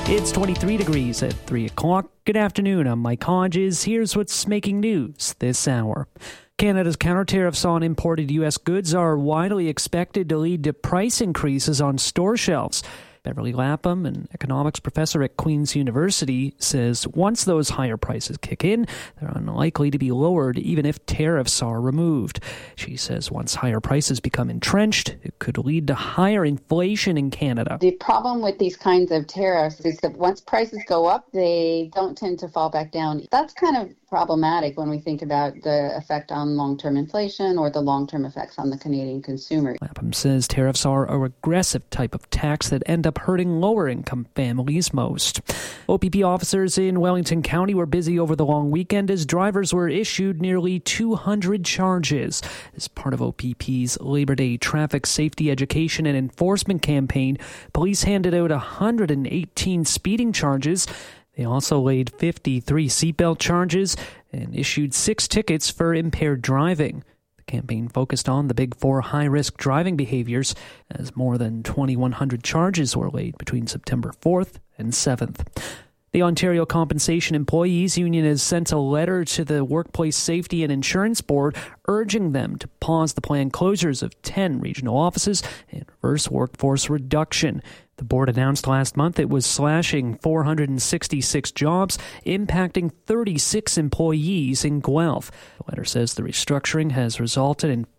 It's 23 degrees at 3 o'clock. Good afternoon, I'm Mike Hodges. Here's what's making news this hour. Canada's counter-tariffs on imported U.S. goods are widely expected to lead to price increases on store shelves. Beverly Lapham, an economics professor at Queen's University, says once those higher prices kick in, they're unlikely to be lowered even if tariffs are removed. She says once higher prices become entrenched, it could lead to higher inflation in Canada. The problem with these kinds of tariffs is that once prices go up, they don't tend to fall back down. That's kind of problematic when we think about the effect on long-term inflation or the long-term effects on the Canadian consumer. Lapham says tariffs are a regressive type of tax that end up hurting lower-income families most. OPP officers in Wellington County were busy over the long weekend as drivers were issued nearly 200 charges. As part of OPP's Labor Day traffic safety education and enforcement campaign, police handed out 118 speeding charges. They also laid 53 seatbelt charges and issued 6 tickets for impaired driving. The campaign focused on the big 4 high-risk driving behaviors, as more than 2,100 charges were laid between September 4th and 7th. The Ontario Compensation Employees Union has sent a letter to the Workplace Safety and Insurance Board urging them to pause the planned closures of 10 regional offices and reverse workforce reduction. The board announced last month it was slashing 466 jobs, impacting 36 employees in Guelph. The letter says the restructuring has resulted in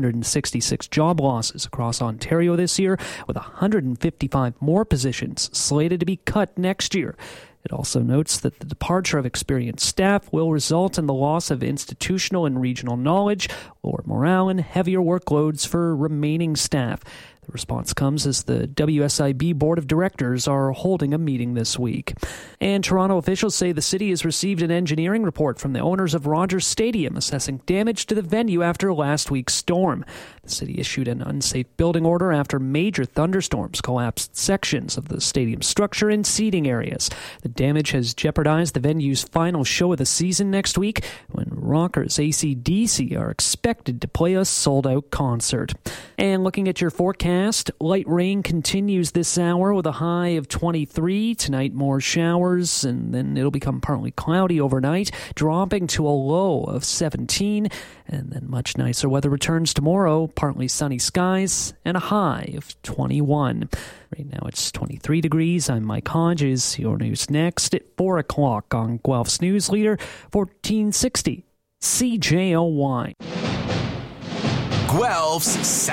566 job losses across Ontario this year, with 155 more positions slated to be cut next year. It also notes that the departure of experienced staff will result in the loss of institutional and regional knowledge, lower morale, and heavier workloads for remaining staff. The response comes as the WSIB Board of Directors are holding a meeting this week. And Toronto officials say the city has received an engineering report from the owners of Rogers Stadium assessing damage to the venue after last week's storm. The city issued an unsafe building order after major thunderstorms collapsed sections of the stadium structure and seating areas. The damage has jeopardized the venue's final show of the season next week, when rockers AC/DC are expected to play a sold-out concert. And looking at your forecast, light rain continues this hour with a high of 23. Tonight, more showers, and then it'll become partly cloudy overnight, dropping to a low of 17. And then much nicer weather returns tomorrow, partly sunny skies, and a high of 21. Right now it's 23 degrees. I'm Mike Hodges. Your news next at 4 o'clock on Guelph's News Leader, 1460 CJOY. Guelph's